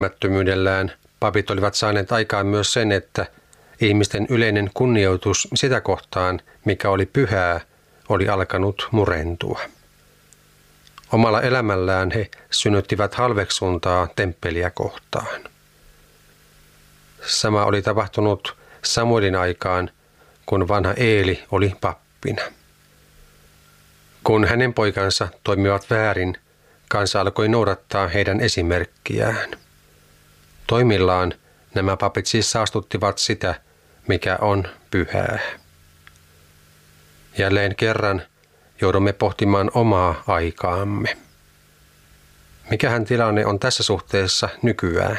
Mättömyydellään papit olivat saaneet aikaan myös sen, että ihmisten yleinen kunnioitus sitä kohtaan, mikä oli pyhää, oli alkanut murentua. Omalla elämällään he synnyttivät halveksuntaa temppeliä kohtaan. Sama oli tapahtunut Samuelin aikaan, kun vanha Eeli oli pappina. Kun hänen poikansa toimivat väärin, kansa alkoi noudattaa heidän esimerkkiään. Toimillaan nämä papit siis saastuttivat sitä, mikä on pyhää. Jälleen kerran joudumme pohtimaan omaa aikaamme. Mikähän tilanne on tässä suhteessa nykyään?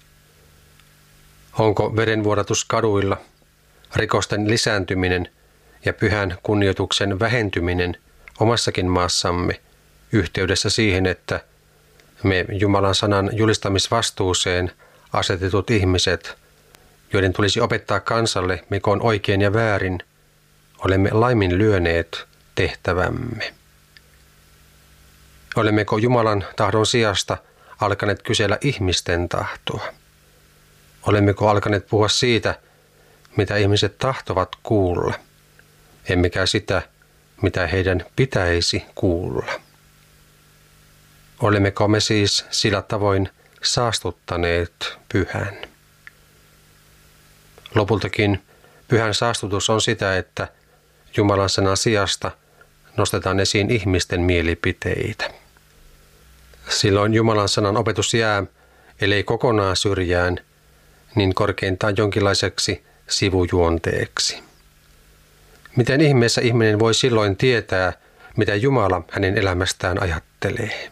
Onko verenvuodatus kaduilla, rikosten lisääntyminen ja pyhän kunnioituksen vähentyminen omassakin maassamme yhteydessä siihen, että me Jumalan sanan julistamisvastuuseen asetetut ihmiset, joiden tulisi opettaa kansalle, mikä on oikein ja väärin, olemme laiminlyöneet tehtävämme? Olemmeko Jumalan tahdon sijasta alkaneet kysellä ihmisten tahtoa? Olemmeko alkaneet puhua siitä, mitä ihmiset tahtovat kuulla, emmekä sitä, mitä heidän pitäisi kuulla? Olemmeko me siis sillä tavoin saastuttaneet pyhän? Lopultakin pyhän saastutus on sitä, että Jumalan sanan sijasta nostetaan esiin ihmisten mielipiteitä. Silloin Jumalan sanan opetus jää, ellei kokonaan syrjään, niin korkeintaan jonkinlaiseksi sivujuonteeksi. Miten ihmeessä ihminen voi silloin tietää, mitä Jumala hänen elämästään ajattelee?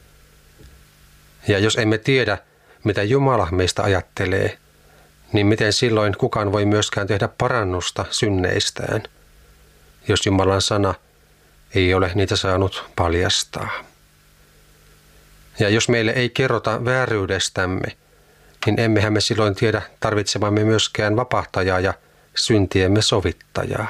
Ja jos emme tiedä, mitä Jumala meistä ajattelee, niin miten silloin kukaan voi myöskään tehdä parannusta synneistään, jos Jumalan sana ei ole niitä saanut paljastaa? Ja jos meille ei kerrota vääryydestämme, niin emmehän me silloin tiedä tarvitsemamme myöskään vapahtajaa ja syntiemme sovittajaa.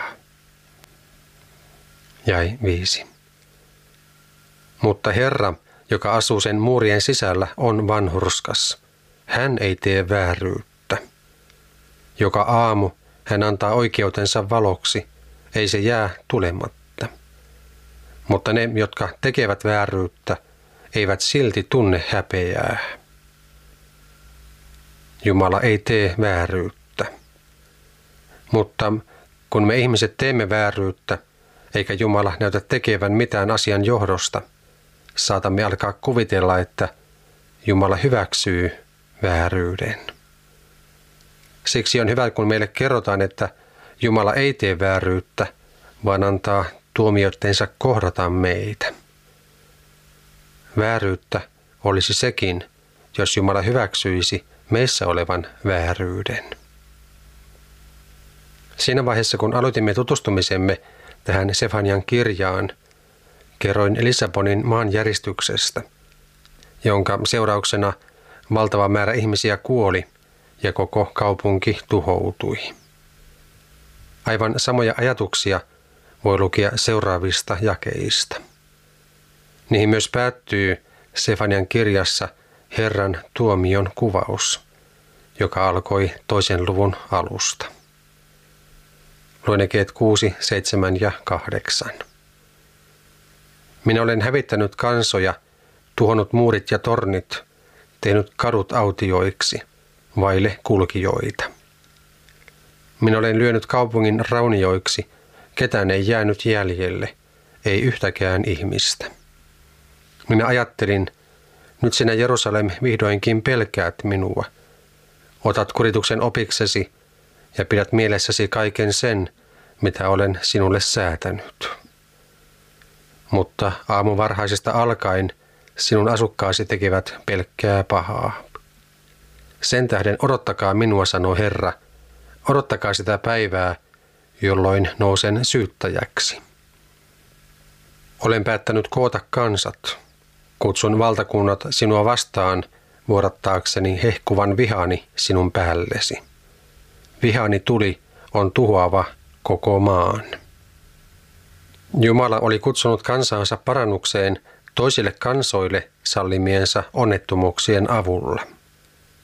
Jäi 5. Mutta Herra, joka asuu sen muurien sisällä, on vanhurskas. Hän ei tee vääryyttä. Joka aamu hän antaa oikeutensa valoksi, ei se jää tulematta. Mutta ne, jotka tekevät vääryyttä, eivät silti tunne häpeää. Jumala ei tee vääryyttä. Mutta kun me ihmiset teemme vääryyttä, eikä Jumala näytä tekevän mitään asian johdosta, saatamme alkaa kuvitella, että Jumala hyväksyy vääryyden. Siksi on hyvä, kun meille kerrotaan, että Jumala ei tee vääryyttä, vaan antaa tuomioittensa kohdata meitä. Vääryyttä olisi sekin, jos Jumala hyväksyisi meissä olevan vääryyden. Siinä vaiheessa, kun aloitimme tutustumisemme tähän Sefanian kirjaan, kerroin Lissabonin maanjäristyksestä, jonka seurauksena valtava määrä ihmisiä kuoli ja koko kaupunki tuhoutui. Aivan samoja ajatuksia voi lukea seuraavista jakeista. Niihin myös päättyy Sefanian kirjassa Herran tuomion kuvaus, joka alkoi 2. luvun alusta. Luen jakeet 6, 7 ja 8. Minä olen hävittänyt kansoja, tuhonnut muurit ja tornit, tehnyt kadut autioiksi, vaille kulkijoita. Minä olen lyönyt kaupungin raunioiksi, ketään ei jäänyt jäljelle, ei yhtäkään ihmistä. Minä ajattelin, nyt sinä Jerusalem vihdoinkin pelkäät minua. Otat kurituksen opiksesi ja pidät mielessäsi kaiken sen, mitä olen sinulle säätänyt. Mutta aamuvarhaisesta alkaen sinun asukkaasi tekevät pelkkää pahaa. Sen tähden odottakaa minua, sanoo Herra, odottakaa sitä päivää, jolloin nousen syyttäjäksi. Olen päättänyt koota kansat. Kutsun valtakunnat sinua vastaan vuodattaakseni hehkuvan vihani sinun päällesi. Vihani tuli on tuhoava koko maan. Jumala oli kutsunut kansaansa parannukseen toisille kansoille sallimiensa onnettomuuksien avulla.